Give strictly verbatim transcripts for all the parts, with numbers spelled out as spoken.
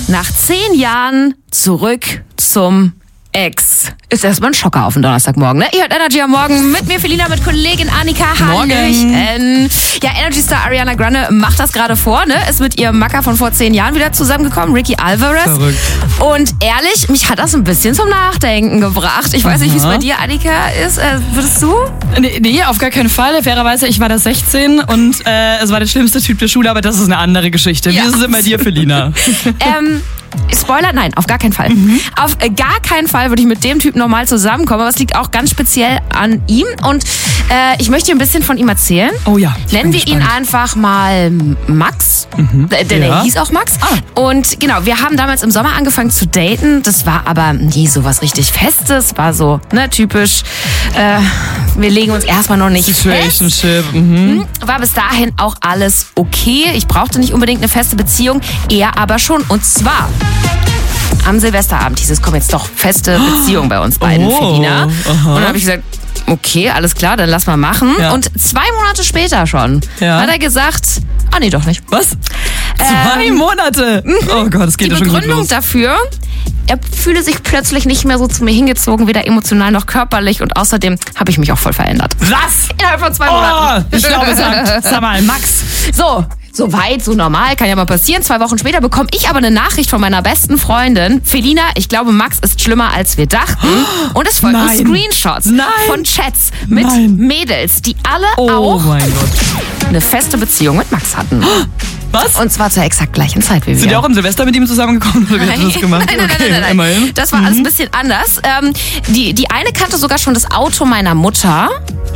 Nach zehn Jahren zurück zum Ex. Ist erstmal ein Schocker auf den Donnerstagmorgen, ne? Ihr hört Energy am Morgen mit mir, Felina, mit Kollegin Annika. Hallöchen. Ja, Energy-Star Ariana Grande macht das gerade vor, ne? Ist mit ihrem Macker von vor zehn Jahren wieder zusammengekommen, Ricky Alvarez. Verrückt. Und ehrlich, mich hat das ein bisschen zum Nachdenken gebracht. Ich weiß nicht, wie es bei dir, Annika, ist. Äh, würdest du? Nee, nee, auf gar keinen Fall. Fairerweise, ich war da sechzehn und äh, es war der schlimmste Typ der Schule, aber das ist eine andere Geschichte. Wie Ja. ist es denn bei dir, Felina? ähm... Spoiler, nein, auf gar keinen Fall. Mhm. Auf gar keinen Fall würde ich mit dem Typ normal zusammenkommen, aber es liegt auch ganz speziell an ihm und äh, ich möchte dir ein bisschen von ihm erzählen. Oh ja. Nennen wir ihn einfach mal Max, mhm. äh, denn Ja. er hieß auch Max. Ah. Und genau, wir haben damals im Sommer angefangen zu daten, das war aber nie so was richtig Festes, war so, ne, typisch, äh, wir legen uns erstmal noch nicht fest. Situationship. Mhm. War bis dahin auch alles okay. Ich brauchte nicht unbedingt eine feste Beziehung, er aber schon. Und zwar am Silvesterabend hieß es, komm jetzt doch, feste Beziehung bei uns beiden, Oh, Felina. aha. Und dann habe ich gesagt, okay, alles klar, dann lass mal machen. Ja. Und zwei Monate später schon Ja. hat er gesagt, ah nee, doch nicht. Was? Zwei Ähm, Monate? Oh Gott, das geht Die ja schon gut Begründung los. dafür, er fühle sich plötzlich nicht mehr so zu mir hingezogen, weder emotional noch körperlich. Und außerdem habe ich mich auch voll verändert. Was? Innerhalb von zwei Oh, Monaten. ich glaube, es sagt, sag mal, Max. So, so weit, so normal, kann ja mal passieren. Zwei Wochen später bekomme ich aber eine Nachricht von meiner besten Freundin. Felina, ich glaube, Max ist schlimmer, als wir dachten. Und es folgten Nein. Screenshots Nein. von Chats mit Nein. Mädels, die alle Oh auch mein Gott. eine feste Beziehung mit Max hatten. Was? Und zwar zur exakt gleichen Zeit wie wir. Sind die auch im Silvester mit ihm zusammengekommen oder wie hat er das gemacht? Nein, nein, nein, Okay, nein, nein, immerhin. nein. Das war alles ein bisschen anders. Ähm, die, die eine kannte sogar schon das Auto meiner Mutter.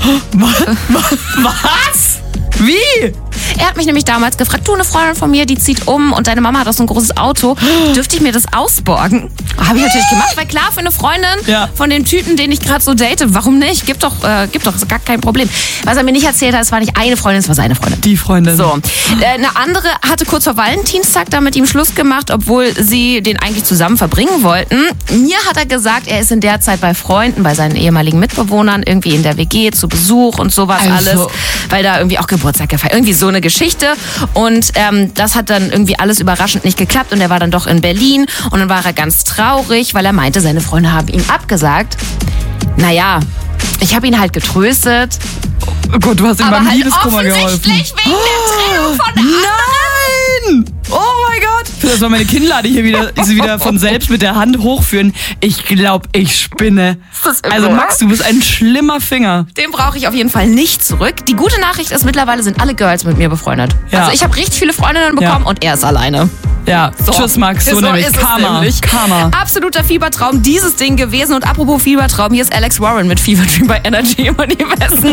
Was? Wie? Er hat mich nämlich damals gefragt, du, eine Freundin von mir, die zieht um und deine Mama hat auch so ein großes Auto. Dürfte ich mir das ausborgen? Habe ich natürlich gemacht, weil klar, für eine Freundin Ja. von dem Typen, den ich gerade so date, warum nicht? Gibt doch, äh, gibt doch, ist gar kein Problem. Was er mir nicht erzählt hat, es war nicht eine Freundin, es war seine Freundin. Die Freundin. So, äh, eine andere hatte kurz vor Valentinstag da mit ihm Schluss gemacht, obwohl sie den eigentlich zusammen verbringen wollten. Mir hat er gesagt, er ist in der Zeit bei Freunden, bei seinen ehemaligen Mitbewohnern, irgendwie in der W G zu Besuch und sowas Also. alles, weil da irgendwie auch Geburtstag gefeiert, irgendwie so eine Geschichte. Und ähm, das hat dann irgendwie alles überraschend nicht geklappt und er war dann doch in Berlin und dann war er ganz traurig, weil er meinte, seine Freunde haben ihm abgesagt. Naja, ich habe ihn halt getröstet. Oh Gott, du hast ihm Aber beim halt Liebeskummer geholfen. offensichtlich wegen der Trennung von anderen. Nein! Oh mein Gott! Das war meine Kinnlade hier wieder, sie wieder von selbst mit der Hand hochführen. Ich glaube, ich spinne. Ist das irre, Also oder? Max, du bist ein schlimmer Finger. Den brauche ich auf jeden Fall nicht zurück. Die gute Nachricht ist, mittlerweile sind alle Girls mit mir befreundet. Ja. Also ich habe richtig viele Freundinnen bekommen Ja. und er ist alleine. Ja, tschüss Max, so, So nämlich ist es Karma. nämlich. Karma. Absoluter Fiebertraum, dieses Ding gewesen. Und apropos Fiebertraum, hier ist Alex Warren mit Fever Dream bei Energy im Universum.